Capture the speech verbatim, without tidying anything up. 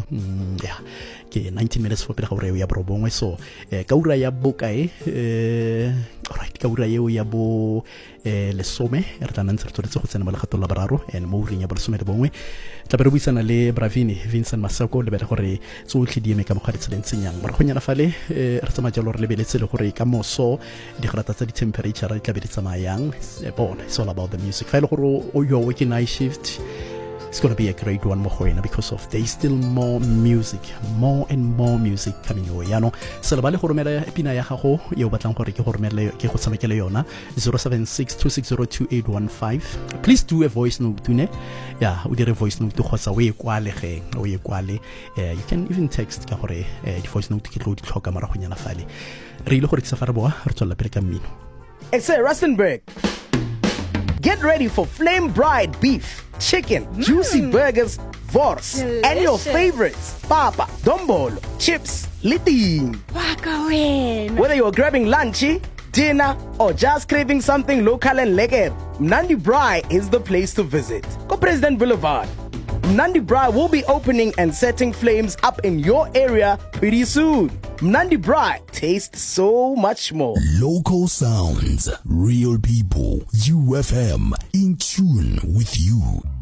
mm, yeah ke nineteen minutes for pele ga ura ya borobongwe so eh, ka ura ya bokae eh, alright ka ura yeo ya bo eh, lesome re tla nantse re tsweletse go tsena mo legatong la boraro and mo ureng ya bo lesome le bongwe tla be re buisana le Bravini Vincent Masako le bele gore tsotlhe di eme ka mogare tseleng tsenyang mara go nyana fale eh, re tsamaya jalo re lebeletse le gore ka moso digrata tsa di temperature di tla be di tsamayang eh, bona it's all about the music fa ile gore o yo working night shift. It's going to be a great one Mohoena because of there's still more music, more and more music coming your way. Yano, se le bale go romela pina ya gago ye o batlang gore ke go romela ke go tsamekele yona zero seven six two six zero two eight one five. Please do a voice note tune. Yeah, o dire voice note go tsa o e kwale ge, o e kwale. You can even text ka gore di voice note ke tlo di tlhoka mara go nyana fale. Re ile gore ke safara boa re tswela pele ka mmino. It's a Rustenburg. Get ready for Flame Bride beef, chicken, mm. juicy burgers, wors, delicious. And your favorites, papa, dombolo, chips, liting. Whether you're grabbing lunchy, dinner, or just craving something local and lekker, Mnandi Braai is the place to visit. Go President Boulevard. Mnandi Braai will be opening and setting flames up in your area pretty soon. Mnandi Braai tastes so much more. Local sounds, real people, U F M, in tune with you.